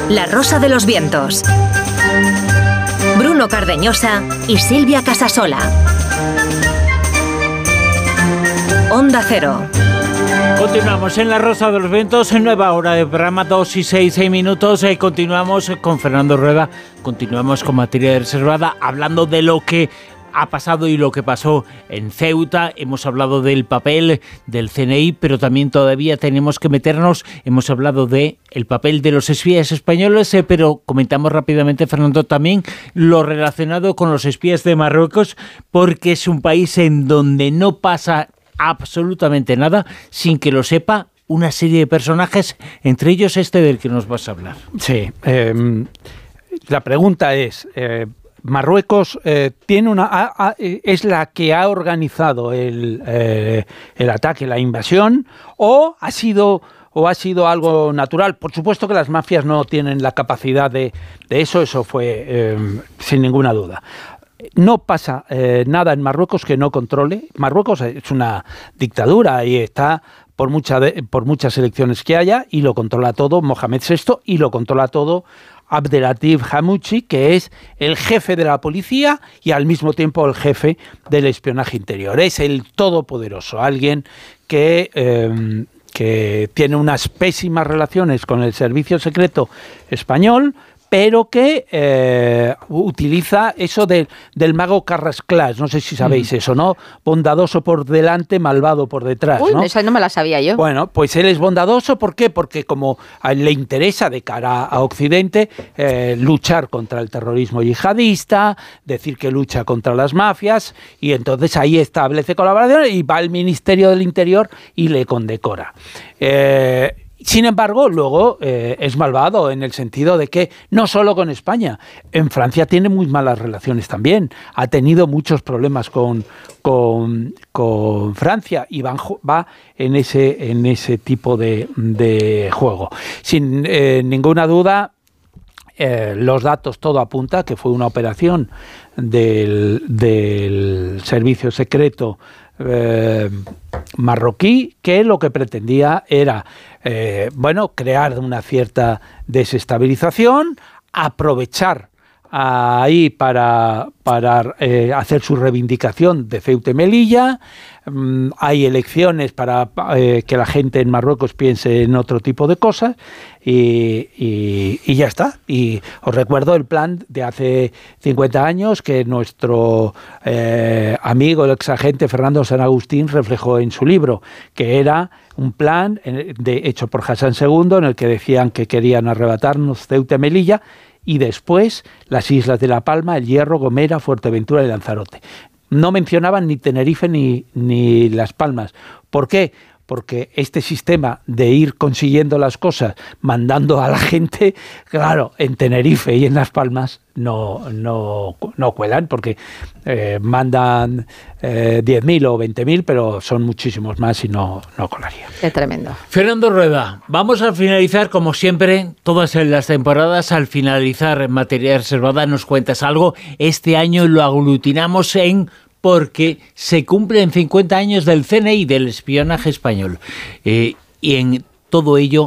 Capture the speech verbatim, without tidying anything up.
La Rosa de los Vientos. Bruno Cardeñosa y Silvia Casasola. Onda Cero. Continuamos en La Rosa de los Vientos, en nueva hora de programa, dos y seis, seis minutos. Eh, continuamos con Fernando Rueda, continuamos con materia reservada, hablando de lo que ha pasado y lo que pasó en Ceuta. Hemos hablado del papel del C N I, pero también todavía tenemos que meternos. Hemos hablado de el papel de los espías españoles, eh, pero comentamos rápidamente, Fernando, también lo relacionado con los espías de Marruecos, porque es un país en donde no pasa absolutamente nada sin que lo sepa una serie de personajes, entre ellos este del que nos vas a hablar. Sí, eh, la pregunta es... Eh, Marruecos eh, tiene una a, a, es la que ha organizado el, eh, el ataque, la invasión, o ha sido o ha sido algo natural. Por supuesto que las mafias no tienen la capacidad de, de eso, eso fue eh, sin ninguna duda. No pasa eh, nada en Marruecos que no controle. Marruecos es una dictadura y está por, mucha de, por muchas elecciones que haya, y lo controla todo Mohamed sexto, y lo controla todo Abdelatif Hamouchi, que es el jefe de la policía y al mismo tiempo el jefe del espionaje interior. Es el todopoderoso, alguien que, eh, que tiene unas pésimas relaciones con el servicio secreto español, pero que eh, utiliza eso de, del mago Carrasclás, no sé si sabéis mm. eso, ¿no? Bondadoso por delante, malvado por detrás, Uy, ¿no? esa no me la sabía yo. Bueno, pues él es bondadoso, ¿por qué? Porque como a él le interesa de cara a Occidente eh, luchar contra el terrorismo yihadista, decir que lucha contra las mafias, y entonces ahí establece colaboración y va al Ministerio del Interior y le condecora. Eh... Sin embargo, luego eh, es malvado en el sentido de que no solo con España, en Francia tiene muy malas relaciones también, ha tenido muchos problemas con, con, con Francia y va, va en, ese, en ese tipo de, de juego. Sin eh, ninguna duda, eh, los datos, todo apunta que fue una operación del, del servicio secreto Eh, marroquí, que lo que pretendía era eh, bueno, crear una cierta desestabilización, aprovechar ahí para, para eh, hacer su reivindicación de Ceuta y Melilla. Um, hay elecciones para eh, que la gente en Marruecos piense en otro tipo de cosas y, y, y ya está. Y os recuerdo el plan de hace cincuenta años que nuestro eh, amigo, el exagente Fernando San Agustín reflejó en su libro, que era un plan de, hecho por Hassan segundo, en el que decían que querían arrebatarnos Ceuta y Melilla, y después las islas de La Palma, El Hierro, Gomera, Fuerteventura y Lanzarote. No mencionaban ni Tenerife ni, ni Las Palmas. ¿Por qué? Porque este sistema de ir consiguiendo las cosas, mandando a la gente, claro, en Tenerife y en Las Palmas no, no, no cuelan, porque eh, mandan eh, diez mil o veinte mil, pero son muchísimos más y no, no colaría. Qué tremendo. Fernando Rueda, vamos a finalizar, como siempre, todas las temporadas. Al finalizar en materia reservada, nos cuentas algo. Este año lo aglutinamos en... porque se cumplen cincuenta años del C N I, del espionaje español. Eh, y en todo ello